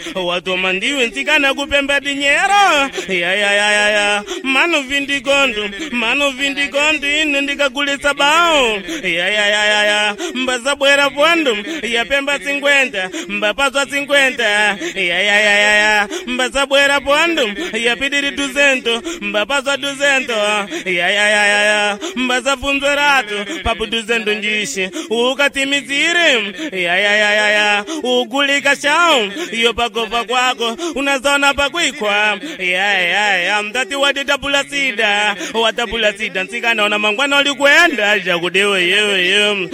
watoma ndiwe nsikana kupemba dinyero ya mano vindikondo ine ndikagulitsa bao ya mbazabwera pondo yapemba 50 mbapazwa 50 ya mbazabwera pondo yapidiri 200 mbapazwa 200 ya mbazafunzweratu papu 200 njishi ukatimizire ya ugulika shao iyo pagopa kwako unazona pakwikwa ya mtati watitapula sida nsikana ona mangwana ulikwenda jakudewe yewe